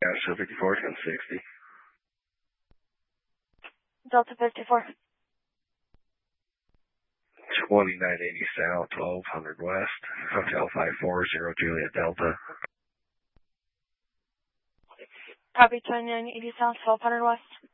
Delta 54 is 60. Delta 54. 2980 South, 1200 West, Hotel 540 Juliet Delta. Copy 2980 South, 1200 West.